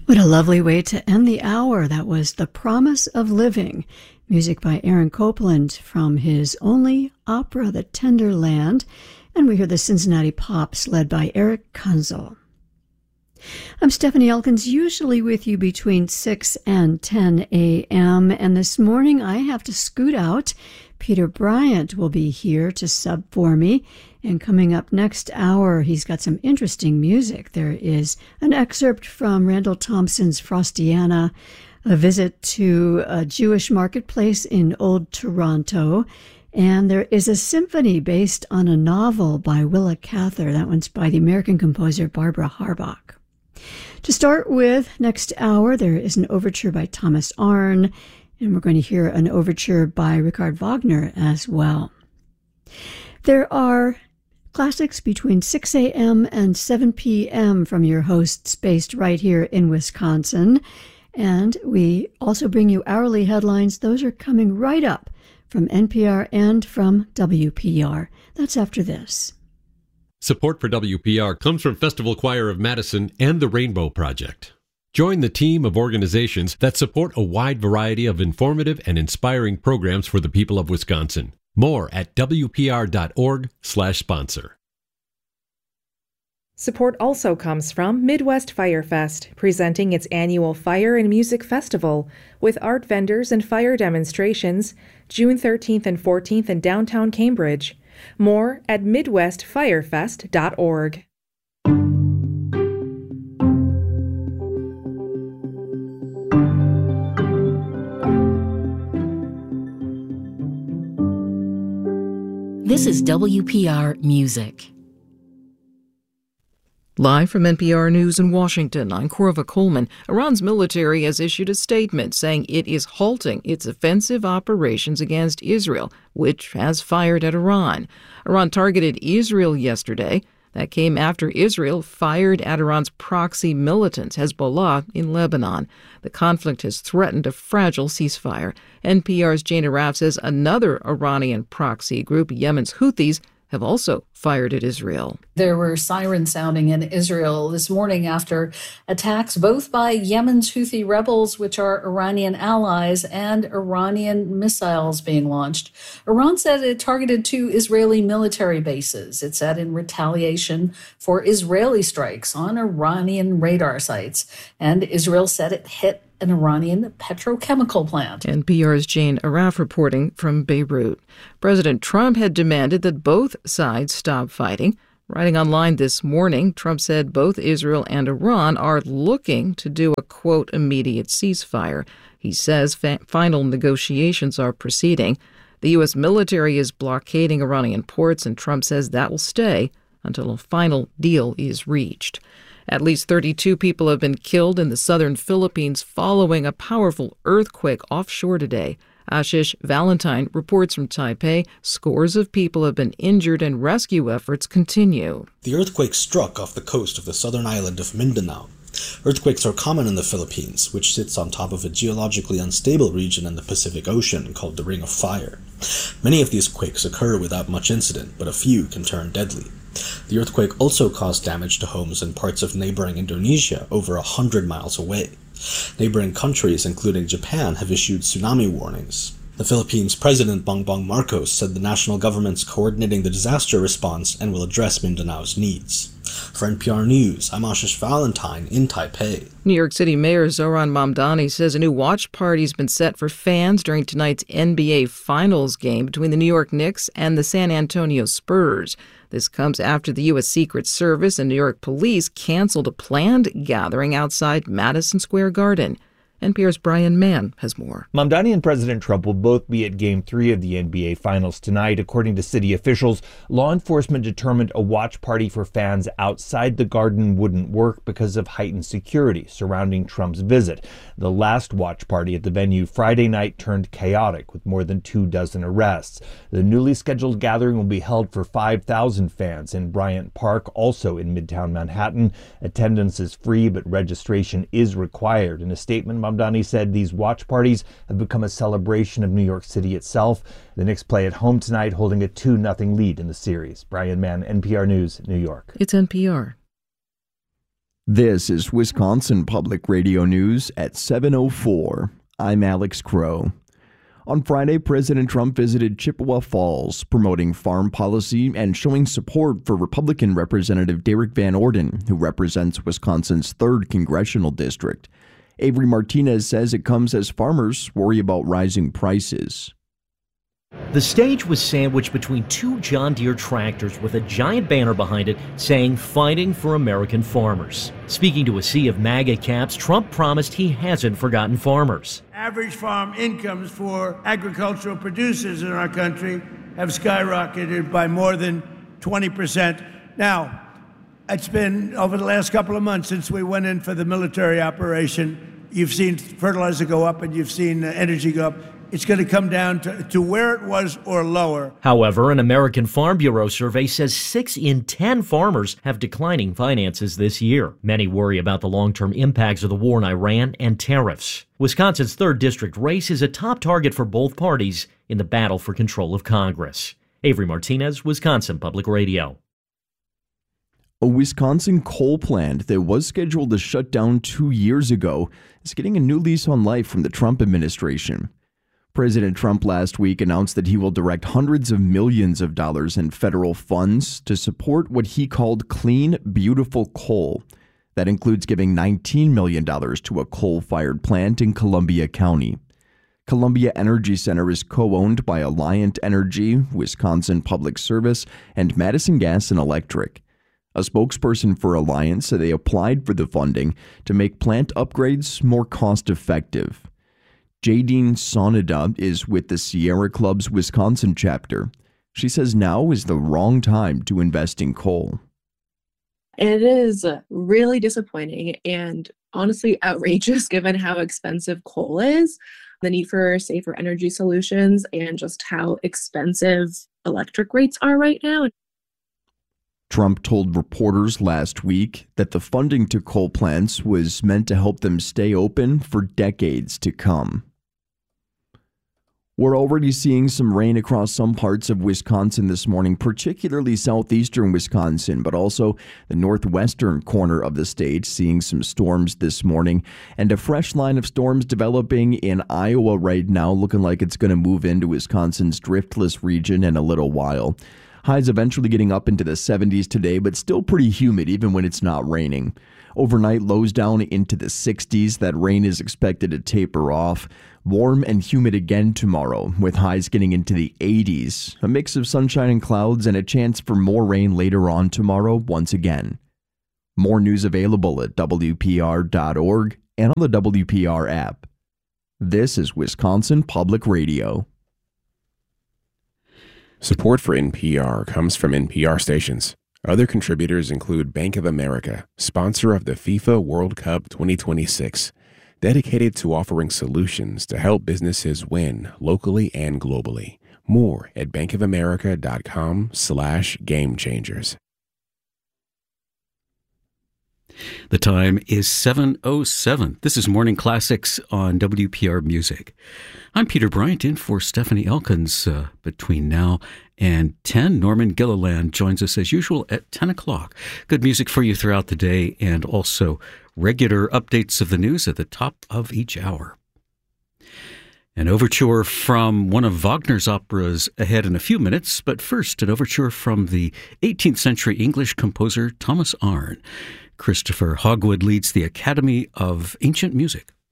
What a lovely way to end the hour. That was The Promise of Living, music by Aaron Copland from his only opera, The Tender Land, and we hear the Cincinnati Pops led by Eric Kunzel. I'm Stephanie Elkins, usually with you between 6 and 10 a.m., and this morning I have to scoot out. Peter Bryant will be here to sub for me, and coming up next hour, he's got some interesting music. There is an excerpt from Randall Thompson's Frostiana, a visit to a Jewish marketplace in Old Toronto, and there is a symphony based on a novel by Willa Cather. That one's by the American composer Barbara Harbach. To start with, next hour, there is an overture by Thomas Arne, and we're going to hear an overture by Richard Wagner as well. There are classics between 6 a.m. and 7 p.m. from your hosts based right here in Wisconsin. And we also bring you hourly headlines. Those are coming right up from NPR and from WPR. That's after this. Support for WPR comes from Festival Choir of Madison and the Rainbow Project. Join the team of organizations that support a wide variety of informative and inspiring programs for the people of Wisconsin. More at wpr.org/sponsor. Support also comes from Midwest Fire Fest, presenting its annual Fire and Music Festival with art vendors and fire demonstrations, June 13th and 14th in downtown Cambridge. More at midwestfirefest.org. This is WPR Music. Live from NPR News in Washington, I'm Corva Coleman. Iran's military has issued a statement saying it is halting its offensive operations against Israel, which has fired at Iran. Iran targeted Israel yesterday. That came after Israel fired at Iran's proxy militant, Hezbollah, in Lebanon. The conflict has threatened a fragile ceasefire. NPR's Jane Arraf says another Iranian proxy group, Yemen's Houthis, have also fired at Israel. There were sirens sounding in Israel this morning after attacks both by Yemen's Houthi rebels, which are Iranian allies, and Iranian missiles being launched. Iran said it targeted 2 Israeli military bases. It said in retaliation for Israeli strikes on Iranian radar sites. And Israel said it hit an Iranian petrochemical plant. NPR's Jane Arraf reporting from Beirut. President Trump had demanded that both sides stop fighting. Writing online this morning, Trump said both Israel and Iran are looking to do a, quote, immediate ceasefire. He says final negotiations are proceeding. The U.S. military is blockading Iranian ports, and Trump says that will stay until a final deal is reached. At least 32 people have been killed in the southern Philippines following a powerful earthquake offshore today. Ashish Valentine reports from Taipei. Scores of people have been injured and rescue efforts continue. The earthquake struck off the coast of the southern island of Mindanao. Earthquakes are common in the Philippines, which sits on top of a geologically unstable region in the Pacific Ocean called the Ring of Fire. Many of these quakes occur without much incident, but a few can turn deadly. The earthquake also caused damage to homes in parts of neighboring Indonesia over 100 miles away. Neighboring countries, including Japan, have issued tsunami warnings. The Philippines President Bongbong Marcos said the national government's coordinating the disaster response and will address Mindanao's needs. For NPR News, I'm Ashish Valentine in Taipei. New York City Mayor Zohran Mamdani says a new watch party has been set for fans during tonight's NBA Finals game between the New York Knicks and the San Antonio Spurs. This comes after the U.S. Secret Service and New York police canceled a planned gathering outside Madison Square Garden. NPR's Brian Mann has more. Mamdani and President Trump will both be at Game 3 of the NBA Finals tonight. According to city officials, law enforcement determined a watch party for fans outside the Garden wouldn't work because of heightened security surrounding Trump's visit. The last watch party at the venue Friday night turned chaotic with more than 24 arrests. The newly scheduled gathering will be held for 5,000 fans in Bryant Park, also in Midtown Manhattan. Attendance is free, but registration is required. In a statement, Mamdani said these watch parties have become a celebration of New York City itself. The Knicks play at home tonight, holding a 2-0 lead in the series. Brian Mann, NPR News, New York. It's NPR. This is Wisconsin Public Radio News at 7:04. I'm Alex Crow. On Friday, President Trump visited Chippewa Falls, promoting farm policy and showing support for Republican Representative Derek Van Orden, who represents Wisconsin's 3rd congressional district. Avery Martinez says it comes as farmers worry about rising prices. The stage was sandwiched between 2 John Deere tractors with a giant banner behind it saying, "Fighting for American Farmers." Speaking to a sea of MAGA caps, Trump promised he hasn't forgotten farmers. Average farm incomes for agricultural producers in our country have skyrocketed by more than 20%. Now, it's been over the last couple of months since we went in for the military operation. You've seen fertilizer go up and you've seen energy go up. It's going to come down to where it was or lower. However, an American Farm Bureau survey says 6 in 10 farmers have declining finances this year. Many worry about the long-term impacts of the war in Iran and tariffs. Wisconsin's 3rd district race is a top target for both parties in the battle for control of Congress. Avery Martinez, Wisconsin Public Radio. A Wisconsin coal plant that was scheduled to shut down 2 years ago is getting a new lease on life from the Trump administration. President Trump last week announced that he will direct hundreds of millions of dollars in federal funds to support what he called clean, beautiful coal. That includes giving $19 million to a coal-fired plant in Columbia County. Columbia Energy Center is co-owned by Alliant Energy, Wisconsin Public Service, and Madison Gas and Electric. A spokesperson for Alliant said they applied for the funding to make plant upgrades more cost-effective. Jadine Sonida is with the Sierra Club's Wisconsin chapter. She says now is the wrong time to invest in coal. It is really disappointing and honestly outrageous given how expensive coal is, the need for safer energy solutions, and just how expensive electric rates are right now. Trump told reporters last week that the funding to coal plants was meant to help them stay open for decades to come. We're already seeing some rain across some parts of Wisconsin this morning, particularly southeastern Wisconsin, but also the northwestern corner of the state, seeing some storms this morning, and a fresh line of storms developing in Iowa right now, looking like it's going to move into Wisconsin's driftless region in a little while. Highs eventually getting up into the 70s today, but still pretty humid even when it's not raining. Overnight, lows down into the 60s. That rain is expected to taper off. Warm and humid again tomorrow, with highs getting into the 80s. A mix of sunshine and clouds and a chance for more rain later on tomorrow once again. More news available at WPR.org and on the WPR app. This is Wisconsin Public Radio. Support for NPR comes from NPR stations. Other contributors include Bank of America, sponsor of the FIFA World Cup 2026, dedicated to offering solutions to help businesses win locally and globally. More at bankofamerica.com/gamechangers. The time is 7:07. This is Morning Classics on WPR Music. I'm Peter Bryant in for Stephanie Elkins. Between now and 10, Norman Gilliland joins us as usual at 10 o'clock. Good music for you throughout the day and also regular updates of the news at the top of each hour. An overture from one of Wagner's operas ahead in a few minutes, but first an overture from the 18th century English composer Thomas Arne. Christopher Hogwood leads the Academy of Ancient Music.